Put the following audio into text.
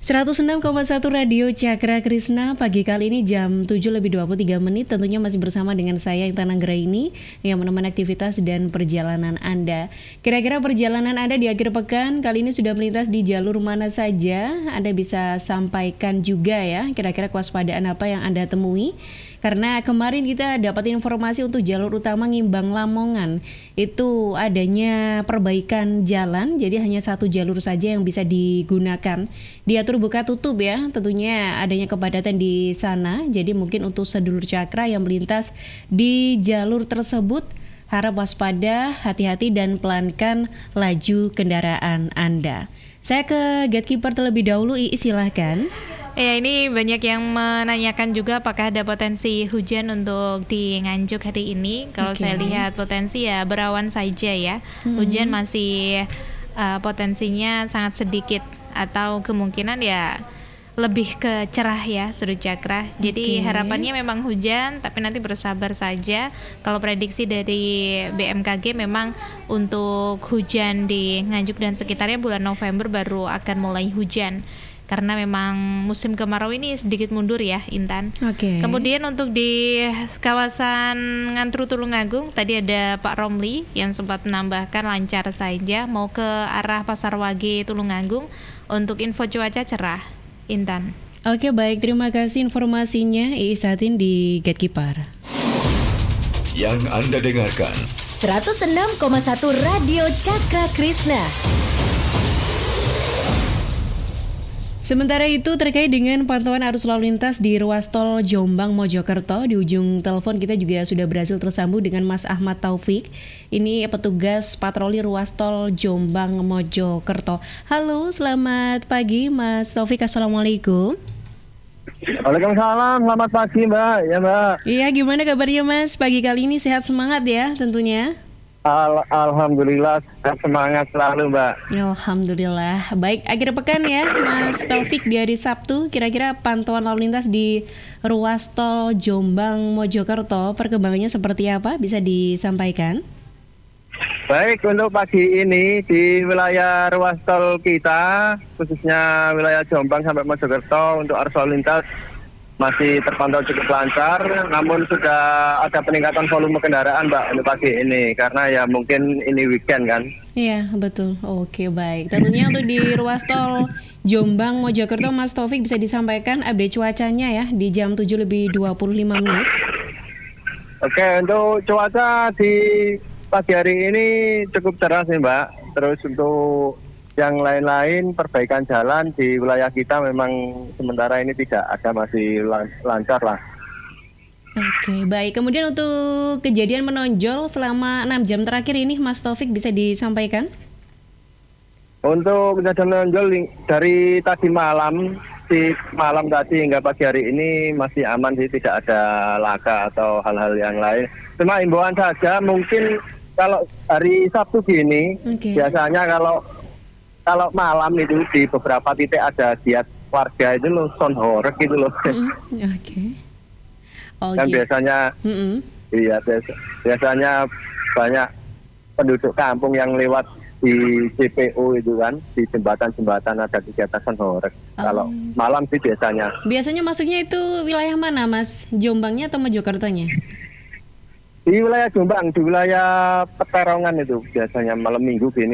106,1 Radio Cakra Krisna. Pagi kali ini jam 7:23 tentunya masih bersama dengan saya Intan Anggraini yang menemani aktivitas dan perjalanan Anda. Kira-kira perjalanan Anda di akhir pekan kali ini sudah melintas di jalur mana saja? Anda bisa sampaikan juga ya, kira-kira kewaspadaan apa yang Anda temui? Karena kemarin kita dapat informasi untuk jalur utama Ngimbang Lamongan itu adanya perbaikan jalan, jadi hanya satu jalur saja yang bisa digunakan. Diatur buka tutup ya, tentunya adanya kepadatan di sana. Jadi mungkin untuk sedulur Cakra yang melintas di jalur tersebut harap waspada, hati-hati dan pelankan laju kendaraan Anda. Saya ke gatekeeper terlebih dahulu, Iis silahkan. Ya, ini banyak yang menanyakan juga apakah ada potensi hujan untuk di Nganjuk hari ini. Kalau saya lihat potensi ya berawan saja ya. Hujan masih potensinya sangat sedikit atau kemungkinan ya lebih ke cerah ya Sudut Cakra. Jadi harapannya memang hujan, tapi nanti bersabar saja. Kalau prediksi dari BMKG memang untuk hujan di Nganjuk dan sekitarnya bulan November baru akan mulai hujan. Karena memang musim kemarau ini sedikit mundur ya Intan. Kemudian untuk di kawasan Ngantru Tulungagung tadi ada Pak Romli yang sempat menambahkan lancar saja mau ke arah Pasar Wage Tulungagung. Untuk info cuaca cerah Intan. Oke, baik, terima kasih informasinya Iis Satin di Gatekeeper. Yang Anda dengarkan 106,1 Radio Cakra Krisna. Sementara itu terkait dengan pantauan arus lalu lintas di ruas tol Jombang Mojokerto, di ujung telepon kita juga sudah berhasil tersambung dengan Mas Ahmad Taufik. Ini petugas patroli ruas tol Jombang Mojokerto. Halo, selamat pagi Mas Taufik, Assalamualaikum. Waalaikumsalam, selamat pagi Mbak. Ya Mbak. Iya, gimana kabarnya Mas? Pagi kali ini sehat semangat ya tentunya. Alhamdulillah, semangat selalu Mbak. Alhamdulillah. Baik, akhir pekan ya Mas Taufik, di hari Sabtu, kira-kira pantauan lalu lintas di ruas tol Jombang Mojokerto perkembangannya seperti apa? Bisa disampaikan? Baik, untuk pagi ini di wilayah ruas tol kita, khususnya wilayah Jombang sampai Mojokerto, untuk arus lalu lintas masih terpantau cukup lancar, namun sudah ada peningkatan volume kendaraan Mbak untuk pagi ini, karena ya mungkin ini weekend kan. Iya, betul. Oke, baik. Tentunya untuk di ruas tol Jombang Mojokerto, Mas Taufik bisa disampaikan update cuacanya ya di jam 7:25. Oke, untuk cuaca di pagi hari ini cukup cerah sih Mbak. Terus untuk yang lain-lain perbaikan jalan di wilayah kita memang sementara ini tidak ada, masih lancar lah. Oke, baik. Kemudian untuk kejadian menonjol selama 6 jam terakhir ini Mas Taufik bisa disampaikan? Untuk kejadian menonjol dari tadi malam, di malam tadi hingga pagi hari ini masih aman sih, tidak ada laka atau hal-hal yang lain. Cuma imbauan saja, mungkin kalau hari Sabtu gini, biasanya kalau malam itu di beberapa titik ada giat warga itu loh, sound horeg gitu loh. Kan biasanya, iya biasanya banyak penduduk kampung yang lewat di JPO itu kan, di jembatan-jembatan ada kegiatan sound horeg. Kalau malam sih biasanya. Biasanya masuknya itu wilayah mana Mas? Jombangnya atau Mojokertonya? Di wilayah Jombang, di wilayah Peterongan itu biasanya malam minggu gini.